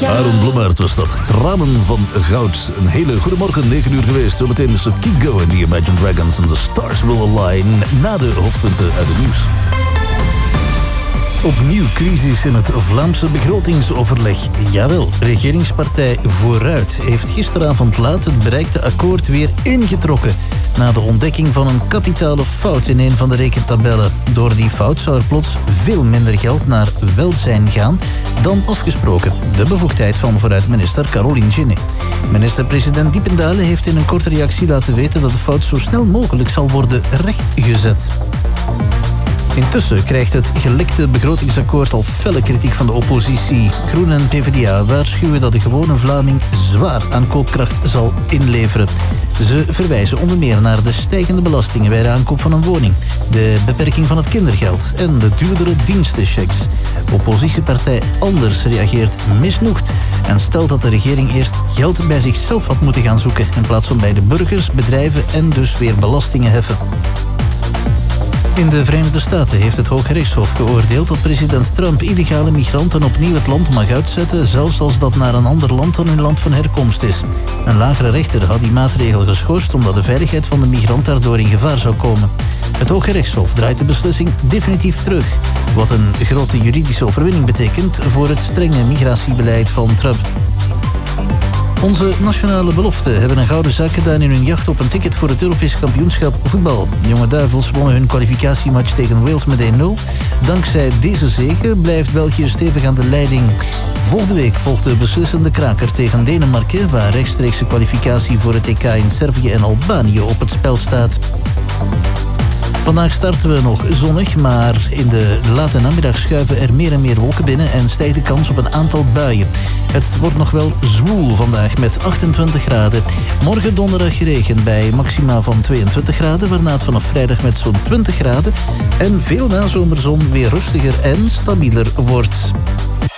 Ja. Aaron Blommaert was dat. Tranen van goud. Een hele goede morgen, 9 uur geweest. Zometeen is Keep Going, the Imagine Dragons and the Stars Will Align. Na de hoofdpunten uit het nieuws. Opnieuw crisis in het Vlaamse begrotingsoverleg. Jawel, regeringspartij Vooruit heeft gisteravond laat het bereikte akkoord weer ingetrokken. Na de ontdekking van een kapitale fout in een van de rekentabellen. Door die fout zou er plots veel minder geld naar welzijn gaan dan afgesproken. De bevoegdheid van Vooruit-minister Caroline Ginny. Minister-president Diependalen heeft in een korte reactie laten weten dat de fout zo snel mogelijk zal worden rechtgezet. Intussen krijgt het gelekte begrotingsakkoord al felle kritiek van de oppositie. Groenen en PvdA waarschuwen dat de gewone Vlaming zwaar aan koopkracht zal inleveren. Ze verwijzen onder meer naar de stijgende belastingen bij de aankoop van een woning, de beperking van het kindergeld en de duurdere dienstenchecks. Oppositiepartij Anders reageert misnoegd en stelt dat de regering eerst geld bij zichzelf had moeten gaan zoeken in plaats van bij de burgers, bedrijven en dus weer belastingen heffen. In de Verenigde Staten heeft het Hooggerechtshof geoordeeld dat president Trump illegale migranten opnieuw het land mag uitzetten, zelfs als dat naar een ander land dan hun land van herkomst is. Een lagere rechter had die maatregel geschorst omdat de veiligheid van de migrant daardoor in gevaar zou komen. Het Hooggerechtshof draait de beslissing definitief terug, wat een grote juridische overwinning betekent voor het strenge migratiebeleid van Trump. Onze nationale beloften hebben een gouden zaak gedaan in hun jacht op een ticket voor het Europees kampioenschap voetbal. De Jonge Duivels wonnen hun kwalificatiematch tegen Wales met 1-0. Dankzij deze zege blijft België stevig aan de leiding. Volgende week volgt de beslissende kraker tegen Denemarken, waar rechtstreekse kwalificatie voor het EK in Servië en Albanië op het spel staat. Vandaag starten we nog zonnig, maar in de late namiddag schuiven er meer en meer wolken binnen en stijgt de kans op een aantal buien. Het wordt nog wel zwoel vandaag met 28 graden. Morgen donderdag regen bij maxima van 22 graden, waarna het vanaf vrijdag met zo'n 20 graden en veel nazomerzon weer rustiger en stabieler wordt.